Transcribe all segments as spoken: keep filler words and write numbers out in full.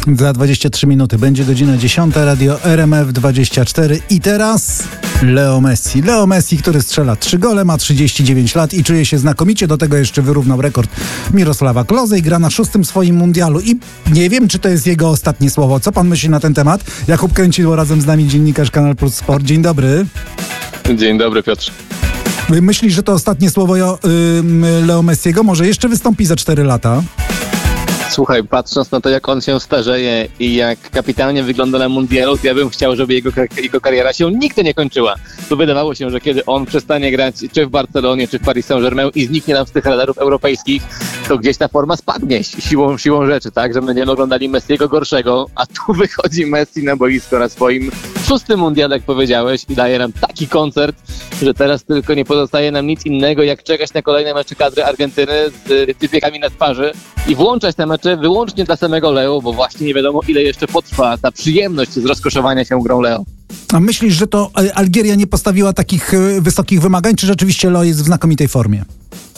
Za dwadzieścia trzy minuty będzie godzina dziesiąta, radio R M F dwadzieścia cztery i teraz Leo Messi. Leo Messi, który strzela trzy gole, ma trzydzieści dziewięć lat i czuje się znakomicie, do tego jeszcze wyrównał rekord Mirosława Klose i gra na szóstym swoim mundialu. I nie wiem, czy to jest jego ostatnie słowo. Co pan myśli na ten temat? Jakub Kręcidło, razem z nami dziennikarz Kanal Plus Sport. Dzień dobry. Dzień dobry, Piotrze. Myślisz, że to ostatnie słowo yy, Leo Messiego? Może jeszcze wystąpi za cztery lata? Słuchaj, patrząc na to, jak on się starzeje i jak kapitalnie wygląda na mundialu, to ja bym chciał, żeby jego, jego kariera się nigdy nie kończyła. To wydawało się, że kiedy on przestanie grać czy w Barcelonie, czy w Paris Saint-Germain i zniknie nam z tych radarów europejskich, to gdzieś ta forma spadnie siłą, siłą rzeczy, tak? Że będziemy oglądali Messiego gorszego, a tu wychodzi Messi na boisko na swoim szóstym mundiale, jak powiedziałeś, i daje nam taki koncert, że teraz tylko nie pozostaje nam nic innego, jak czekać na kolejne mecze kadry Argentyny z typiekami na twarzy i włączać te mecze wyłącznie dla samego Leo, bo właśnie nie wiadomo, ile jeszcze potrwa ta przyjemność z rozkoszowania się grą Leo. A myślisz, że to Algieria nie postawiła takich wysokich wymagań, czy rzeczywiście Leo jest w znakomitej formie?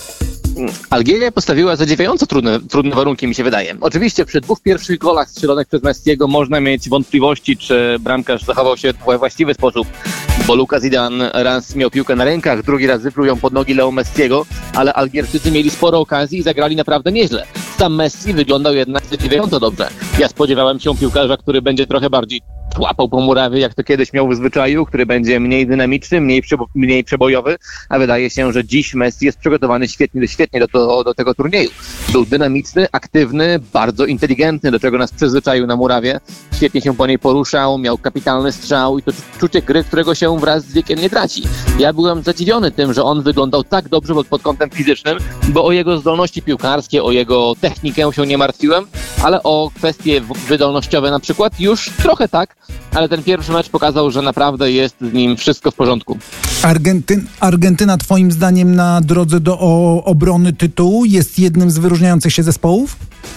Algieria postawiła zadziwiająco trudne, trudne warunki, mi się wydaje. Oczywiście przy dwóch pierwszych golach strzelonych przez Messiego można mieć wątpliwości, czy bramkarz zachował się w właściwy sposób, bo Lucas Zidane raz miał piłkę na rękach, drugi raz wypluł ją pod nogi Leo Messiego, ale Algierczycy mieli sporo okazji i zagrali naprawdę nieźle. Sam Messi wyglądał jednak zadziwiająco dobrze. Ja spodziewałem się piłkarza, który będzie trochę bardziej łapał po murawie, jak to kiedyś miał w zwyczaju, który będzie mniej dynamiczny, mniej, przebo- mniej przebojowy, a wydaje się, że dziś Messi jest przygotowany świetnie, świetnie do, to, do tego turnieju. Był dynamiczny, aktywny, bardzo inteligentny, do czego nas przyzwyczaił na murawie. Świetnie się po niej poruszał, miał kapitalny strzał i to czucie gry, którego się wraz z wiekiem nie traci. Ja byłem zadziwiony tym, że on wyglądał tak dobrze pod, pod kątem fizycznym, bo o jego zdolności piłkarskie, o jego technikę się nie martwiłem, ale o kwestie wydolnościowe na przykład już trochę tak, ale ten pierwszy mecz pokazał, że naprawdę jest z nim wszystko w porządku. Argentyn- Argentyna twoim zdaniem na drodze do o- obrony tytułu jest jednym z wyróżniających się zespołów?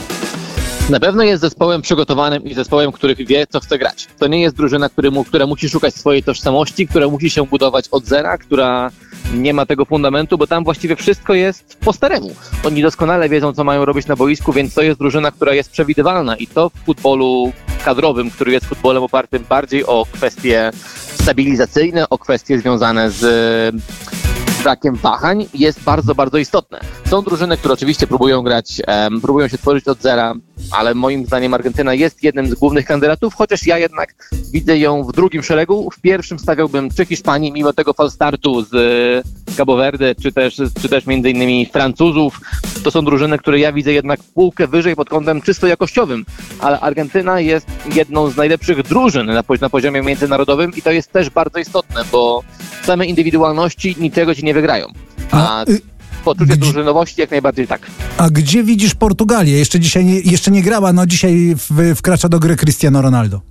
Na pewno jest zespołem przygotowanym i zespołem, który wie, co chce grać. To nie jest drużyna, który mu, która musi szukać swojej tożsamości, która musi się budować od zera, która nie ma tego fundamentu, bo tam właściwie wszystko jest po staremu. Oni doskonale wiedzą, co mają robić na boisku, więc to jest drużyna, która jest przewidywalna i to w futbolu kadrowym, który jest futbolem opartym bardziej o kwestie stabilizacyjne, o kwestie związane z brakiem wahań, jest bardzo, bardzo istotne. Są drużyny, które oczywiście próbują grać, um, próbują się tworzyć od zera, ale moim zdaniem Argentyna jest jednym z głównych kandydatów, chociaż ja jednak widzę ją w drugim szeregu. W pierwszym stawiałbym czy Hiszpanii, mimo tego falstartu z Cabo Verde, czy też, czy też między innymi Francuzów. To są drużyny, które ja widzę jednak półkę wyżej pod kątem czysto jakościowym, ale Argentyna jest jedną z najlepszych drużyn na, poz- na poziomie międzynarodowym i to jest też bardzo istotne, bo same indywidualności niczego ci nie wygrają. A poczucie Gdzie... drużynowości jak najbardziej tak. A gdzie widzisz Portugalię? Jeszcze dzisiaj nie, jeszcze nie grała, no dzisiaj w, wkracza do gry Cristiano Ronaldo.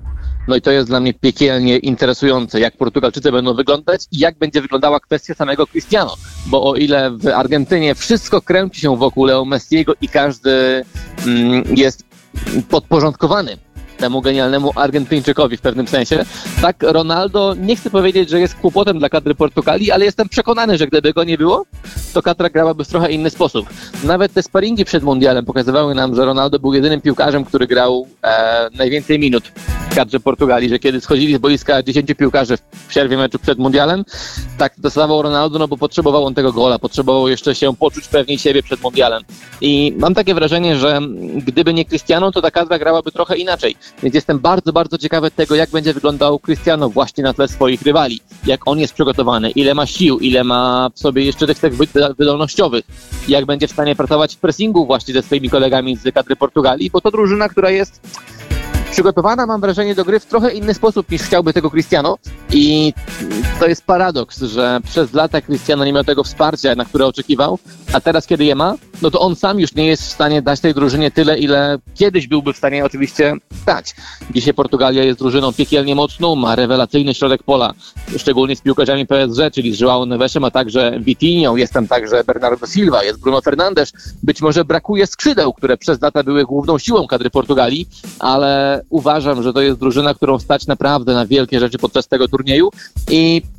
No i to jest dla mnie piekielnie interesujące, jak Portugalczycy będą wyglądać i jak będzie wyglądała kwestia samego Cristiano. Bo o ile w Argentynie wszystko kręci się wokół Leo Messiego i każdy mm, jest podporządkowany temu genialnemu Argentyńczykowi w pewnym sensie, tak Ronaldo, nie chcę powiedzieć, że jest kłopotem dla kadry Portugalii, ale jestem przekonany, że gdyby go nie było, to kadra grałaby w trochę inny sposób. Nawet te sparingi przed mundialem pokazywały nam, że Ronaldo był jedynym piłkarzem, który grał e, najwięcej minut w kadrze Portugalii, że kiedy schodzili z boiska dziesięciu piłkarzy w przerwie meczu przed mundialem, tak dostawał Ronaldo, no bo potrzebował on tego gola, potrzebował jeszcze się poczuć pewniej siebie przed mundialem. I mam takie wrażenie, że gdyby nie Cristiano, to ta kadra grałaby trochę inaczej. Więc jestem bardzo, bardzo ciekawy tego, jak będzie wyglądał Cristiano właśnie na tle swoich rywali. Jak on jest przygotowany, ile ma sił, ile ma w sobie jeszcze tych cech wydolnościowych. Jak będzie w stanie pracować w pressingu właśnie ze swoimi kolegami z kadry Portugalii, bo to drużyna, która jest przygotowana, mam wrażenie, do gry w trochę inny sposób niż chciałby tego Cristiano i to jest paradoks, że przez lata Cristiano nie miał tego wsparcia, na które oczekiwał, a teraz kiedy je ma, no to on sam już nie jest w stanie dać tej drużynie tyle, ile kiedyś byłby w stanie oczywiście dać. Dzisiaj Portugalia jest drużyną piekielnie mocną, ma rewelacyjny środek pola, szczególnie z piłkarzami P S G, czyli z João Nevesem, a także Vitinho, jest tam także Bernardo Silva, jest Bruno Fernandes. Być może brakuje skrzydeł, które przez lata były główną siłą kadry Portugalii, ale uważam, że to jest drużyna, którą stać naprawdę na wielkie rzeczy podczas tego turnieju i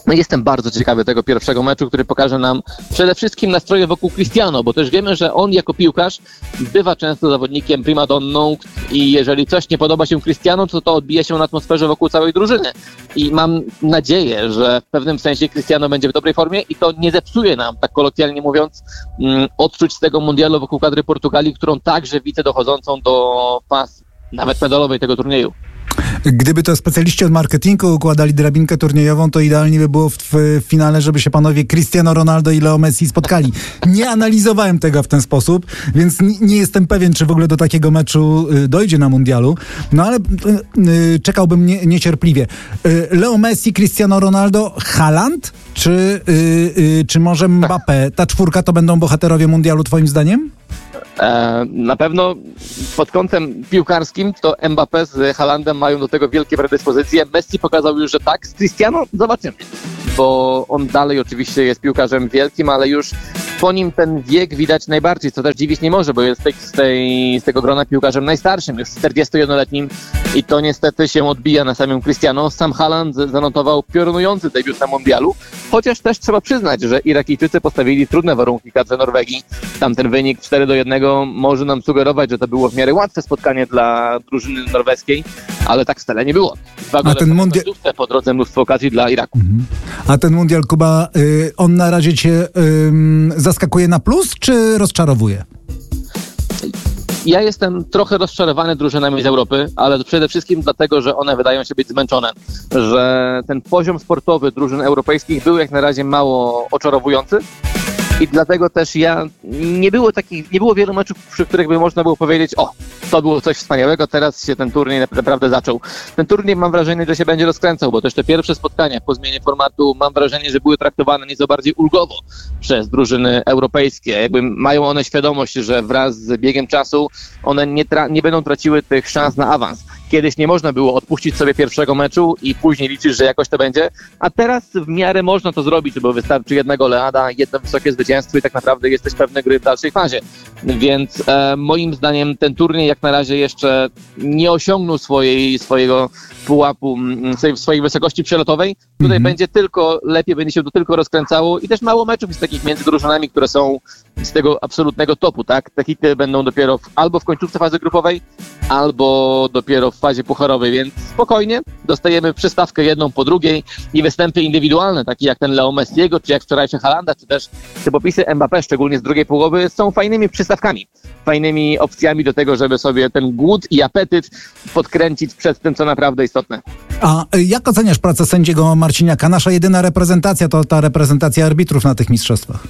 No jestem bardzo ciekawy tego pierwszego meczu, który pokaże nam przede wszystkim nastroje wokół Cristiano, bo też wiemy, że on jako piłkarz bywa często zawodnikiem primadonną i jeżeli coś nie podoba się Cristiano, to to odbija się na atmosferze wokół całej drużyny. I mam nadzieję, że w pewnym sensie Cristiano będzie w dobrej formie i to nie zepsuje nam, tak kolokwialnie mówiąc, odczuć z tego mundialu wokół kadry Portugalii, którą także widzę dochodzącą do faz nawet medalowej tego turnieju. Gdyby to specjaliści od marketingu układali drabinkę turniejową, to idealnie by było w, w finale, żeby się panowie Cristiano Ronaldo i Leo Messi spotkali. Nie analizowałem tego w ten sposób, więc n- nie jestem pewien, czy w ogóle do takiego meczu y, dojdzie na mundialu. No ale y, y, czekałbym nie, niecierpliwie. Y, Leo Messi, Cristiano Ronaldo, Haaland? Czy, y, y, czy może Mbappé? Ta czwórka to będą bohaterowie mundialu twoim zdaniem? E, na pewno pod kątem piłkarskim to Mbappé z Haalandem mają do tego wielkie predyspozycje. Messi pokazał już, że tak. Z Cristiano zobaczymy, bo on dalej oczywiście jest piłkarzem wielkim, ale już po nim ten wiek widać najbardziej, co też dziwić nie może, bo jest z, tej, z tego grona piłkarzem najstarszym, już czterdziestojednoletnim i to niestety się odbija na samym Cristiano. Sam Haaland zanotował piorunujący debiut na mundialu, chociaż też trzeba przyznać, że Irakijczycy postawili trudne warunki kadrze Norwegii. Tam ten wynik cztery do jednego może nam sugerować, że to było w miarę łatwe spotkanie dla drużyny norweskiej, ale tak wcale nie było. Dwa gole ten mundial... po drodze mnóstwo okazji dla Iraku. Mhm. A ten mundial, Kuba, y, on na razie cię y, zaskakuje na plus, czy rozczarowuje? Ja jestem trochę rozczarowany drużynami z Europy, ale przede wszystkim dlatego, że one wydają się być zmęczone, że ten poziom sportowy drużyn europejskich był jak na razie mało oczarowujący. I dlatego też ja, nie było takich, nie było wielu meczów, przy których by można było powiedzieć, o, to było coś wspaniałego, teraz się ten turniej naprawdę zaczął. Ten turniej mam wrażenie, że się będzie rozkręcał, bo też te pierwsze spotkania po zmianie formatu mam wrażenie, że były traktowane nieco bardziej ulgowo przez drużyny europejskie. Jakby mają one świadomość, że wraz z biegiem czasu one nie, tra- nie będą traciły tych szans na awans. Kiedyś nie można było odpuścić sobie pierwszego meczu i później liczyć, że jakoś to będzie, a teraz w miarę można to zrobić, bo wystarczy jednego leada, jedno wysokie zwycięstwo i tak naprawdę jesteś pewny gry w dalszej fazie. Więc e, moim zdaniem ten turniej jak na razie jeszcze nie osiągnął swojej, swojego pułapu, swojej, swojej wysokości przelotowej. Tutaj mm-hmm. będzie tylko, lepiej będzie się to tylko rozkręcało i też mało meczów jest takich między drużynami, które są z tego absolutnego topu, tak? Te hity będą dopiero w, albo w końcówce fazy grupowej, albo dopiero w fazie pucharowej, więc spokojnie dostajemy przystawkę jedną po drugiej i występy indywidualne, takie jak ten Leo Messiego, czy jak wczorajszy Haalanda, czy też te popisy Mbappé, szczególnie z drugiej połowy, są fajnymi przystawkami, fajnymi opcjami do tego, żeby sobie ten głód i apetyt podkręcić przed tym, co naprawdę istotne. A jak oceniasz pracę sędziego Marciniaka? Nasza jedyna reprezentacja to ta reprezentacja arbitrów na tych mistrzostwach.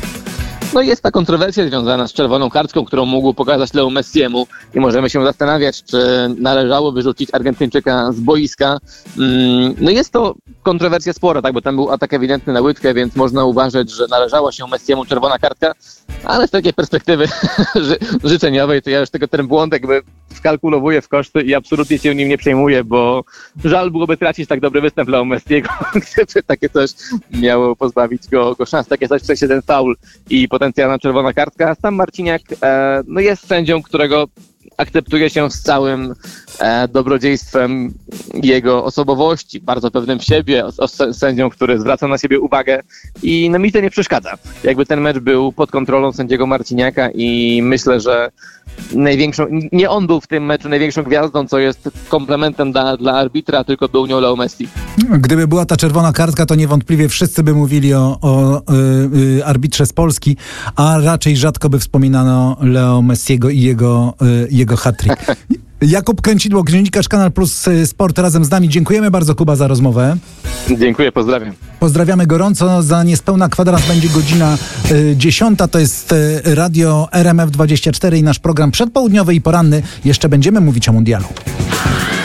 No jest ta kontrowersja związana z czerwoną kartką, którą mógł pokazać Leo Messiemu i możemy się zastanawiać, czy należało wyrzucić Argentyńczyka z boiska. No jest to kontrowersja spora, tak, bo tam był atak ewidentny na łydkę, więc można uważać, że należała się Messiemu czerwona kartka, ale z takiej perspektywy życzeniowej to ja już tego ten błąd jakby wkalkulowuję w koszty i absolutnie się nim nie przejmuję, bo żal byłoby tracić tak dobry występ Leo Messiego, gdyby takie coś miało pozbawić go, go szans. Takie coś, przejdzie ten faul i potencjalna czerwona kartka. Sam Marciniak e, no jest sędzią, którego akceptuje się z całym e, dobrodziejstwem jego osobowości, bardzo pewnym w siebie, o, o, sędzią, który zwraca na siebie uwagę i no mi to nie przeszkadza. Jakby ten mecz był pod kontrolą sędziego Marciniaka i myślę, że największą, nie on był w tym meczu największą gwiazdą, co jest komplementem dla, dla arbitra, tylko był nią Leo Messi. Gdyby była ta czerwona kartka, to niewątpliwie wszyscy by mówili o, o y, y, arbitrze z Polski, a raczej rzadko by wspominano Leo Messiego i jego, y, jego hat-trick. Jakub Kręcidło, dziennikarz Kanal Plus Sport razem z nami. Dziękujemy bardzo, Kuba, za rozmowę. Dziękuję, pozdrawiam. Pozdrawiamy gorąco. Za niespełna kwadrans będzie godzina y, dziesiąta. To jest y, radio R M F dwadzieścia cztery i nasz program przedpołudniowy i poranny. Jeszcze będziemy mówić o mundialu.